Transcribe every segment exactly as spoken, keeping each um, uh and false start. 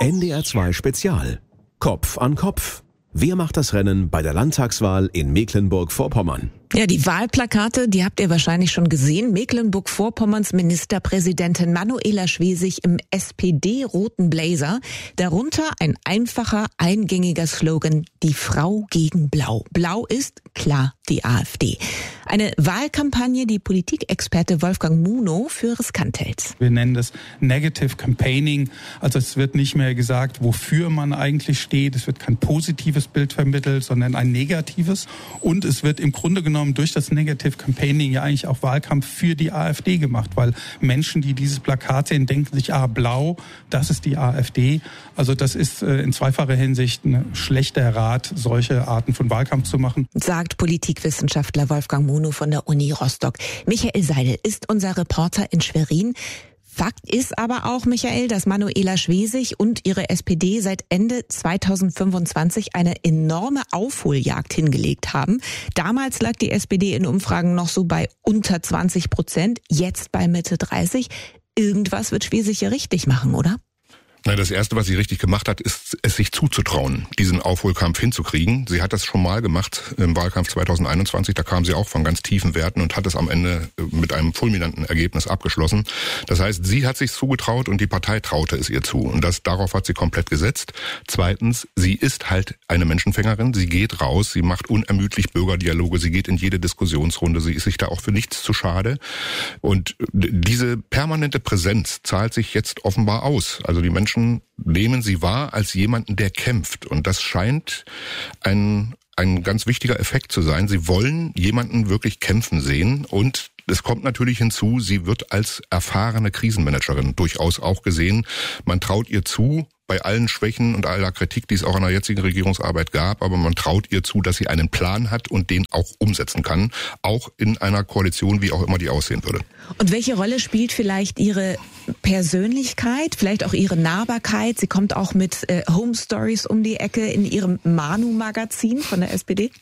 N D R zwei Spezial. Kopf an Kopf. Wer macht das Rennen bei der Landtagswahl in Mecklenburg-Vorpommern? Ja, die Wahlplakate, die habt ihr wahrscheinlich schon gesehen. Mecklenburg-Vorpommerns Ministerpräsidentin Manuela Schwesig im S P D-roten Blazer. Darunter ein einfacher, eingängiger Slogan: Die Frau gegen Blau. Blau ist, klar, die AfD. Eine Wahlkampagne, die Politikexperte Wolfgang Munow für riskant hält. Wir nennen das Negative Campaigning. Also es wird nicht mehr gesagt, wofür man eigentlich steht. Es wird kein positives Bild vermittelt, sondern ein negatives. Und es wird im Grunde genommen durch das Negative Campaigning ja eigentlich auch Wahlkampf für die AfD gemacht, weil Menschen, die dieses Plakat sehen, denken sich, ah, blau, das ist die AfD. Also das ist äh, in zweifacher Hinsicht ein schlechter Rat, solche Arten von Wahlkampf zu machen. Sagt Politikwissenschaftler Wolfgang Munow von der Uni Rostock. Michael Seidel ist unser Reporter in Schwerin. Fakt ist aber auch, Michael, dass Manuela Schwesig und ihre S P D seit Ende zweitausendfünfundzwanzig eine enorme Aufholjagd hingelegt haben. Damals lag die S P D in Umfragen noch so bei unter zwanzig Prozent, jetzt bei Mitte dreißig. Irgendwas wird Schwesig ja richtig machen, oder? Nein, das Erste, was sie richtig gemacht hat, ist, es sich zuzutrauen, diesen Aufholkampf hinzukriegen. Sie hat das schon mal gemacht im Wahlkampf zweitausendeinundzwanzig. Da kam sie auch von ganz tiefen Werten und hat es am Ende mit einem fulminanten Ergebnis abgeschlossen. Das heißt, sie hat sich zugetraut und die Partei traute es ihr zu. Und das, darauf hat sie komplett gesetzt. Zweitens, sie ist halt eine Menschenfängerin. Sie geht raus, sie macht unermüdlich Bürgerdialoge, sie geht in jede Diskussionsrunde, sie ist sich da auch für nichts zu schade. Und diese permanente Präsenz zahlt sich jetzt offenbar aus. Also die Menschen nehmen sie wahr als jemanden, der kämpft. Und das scheint ein, ein ganz wichtiger Effekt zu sein. Sie wollen jemanden wirklich kämpfen sehen. Und es kommt natürlich hinzu, sie wird als erfahrene Krisenmanagerin durchaus auch gesehen. Man traut ihr zu, bei allen Schwächen und aller Kritik, die es auch an der jetzigen Regierungsarbeit gab, aber man traut ihr zu, dass sie einen Plan hat und den auch umsetzen kann, auch in einer Koalition, wie auch immer die aussehen würde. Und welche Rolle spielt vielleicht ihre Persönlichkeit, vielleicht auch ihre Nahbarkeit? Sie kommt auch mit äh, Home Stories um die Ecke in ihrem Manu-Magazin von der S P D.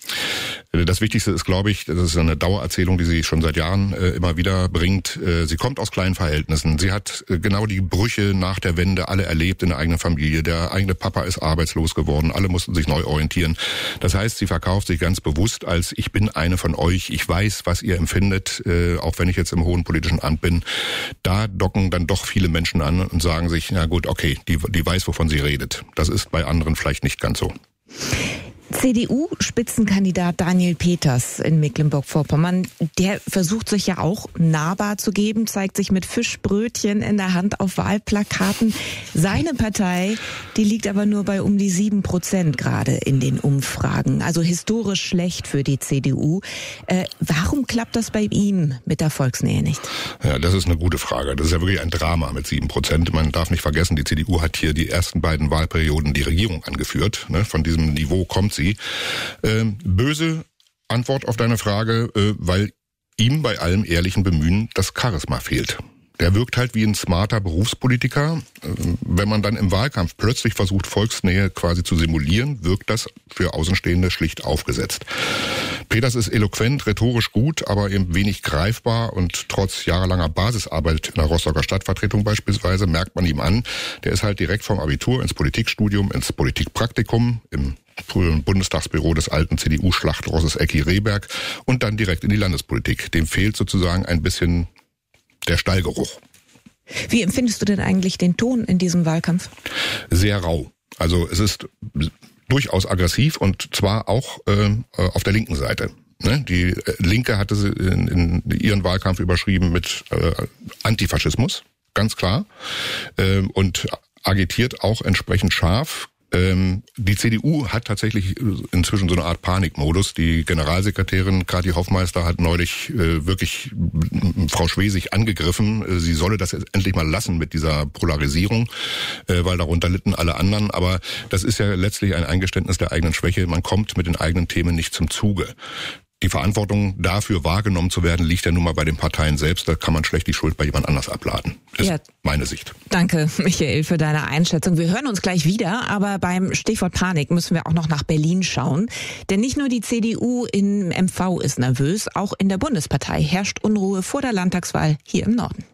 Das Wichtigste ist, glaube ich, das ist eine Dauererzählung, die sie schon seit Jahren äh, immer wieder bringt. Äh, sie kommt aus kleinen Verhältnissen. Sie hat äh, genau die Brüche nach der Wende alle erlebt in der eigenen Familie. Der eigene Papa ist arbeitslos geworden. Alle mussten sich neu orientieren. Das heißt, sie verkauft sich ganz bewusst als: Ich bin eine von euch. Ich weiß, was ihr empfindet, äh, auch wenn ich jetzt im hohen politischen Amt bin. Da docken dann doch viele Menschen an und sagen sich, na gut, okay, die, die weiß, wovon sie redet. Das ist bei anderen vielleicht nicht ganz so. C D U-Spitzenkandidat Daniel Peters in Mecklenburg-Vorpommern, der versucht sich ja auch nahbar zu geben, zeigt sich mit Fischbrötchen in der Hand auf Wahlplakaten. Seine Partei, die liegt aber nur bei um die sieben Prozent gerade in den Umfragen. Also historisch schlecht für die C D U. Äh, warum klappt das bei ihm mit der Volksnähe nicht? Ja, das ist eine gute Frage. Das ist ja wirklich ein Drama mit sieben Prozent. Man darf nicht vergessen, die C D U hat hier die ersten beiden Wahlperioden die Regierung angeführt. Ne? Von diesem Niveau kommt sie. Ähm, böse Antwort auf deine Frage, äh, weil ihm bei allem ehrlichen Bemühen das Charisma fehlt. Der wirkt halt wie ein smarter Berufspolitiker. Wenn man dann im Wahlkampf plötzlich versucht, Volksnähe quasi zu simulieren, wirkt das für Außenstehende schlicht aufgesetzt. Peters ist eloquent, rhetorisch gut, aber eben wenig greifbar, und trotz jahrelanger Basisarbeit in der Rostocker Stadtvertretung beispielsweise merkt man ihm an, der ist halt direkt vom Abitur ins Politikstudium, ins Politikpraktikum, im früheren Bundestagsbüro des alten C D U-Schlachtrosses Ecki Rehberg und dann direkt in die Landespolitik. Dem fehlt sozusagen ein bisschen der Stallgeruch. Wie empfindest du denn eigentlich den Ton in diesem Wahlkampf? Sehr rau. Also es ist durchaus aggressiv, und zwar auch äh, auf der linken Seite. Ne? Die Linke hatte sie in, in ihren Wahlkampf überschrieben mit äh, Antifaschismus, ganz klar, äh, und agitiert auch entsprechend scharf. Ähm, die C D U hat tatsächlich inzwischen so eine Art Panikmodus. Die Generalsekretärin Kathi Hoffmeister hat neulich äh, wirklich Frau Schwesig angegriffen. Sie solle das jetzt endlich mal lassen mit dieser Polarisierung, äh, weil darunter litten alle anderen. Aber das ist ja letztlich ein Eingeständnis der eigenen Schwäche. Man kommt mit den eigenen Themen nicht zum Zuge. Die Verantwortung dafür, wahrgenommen zu werden, liegt ja nun mal bei den Parteien selbst. Da kann man schlecht die Schuld bei jemand anders abladen. Das ja, ist meine Sicht. Danke, Michael, für deine Einschätzung. Wir hören uns gleich wieder, aber beim Stichwort Panik müssen wir auch noch nach Berlin schauen. Denn nicht nur die C D U in M V ist nervös, auch in der Bundespartei herrscht Unruhe vor der Landtagswahl hier im Norden.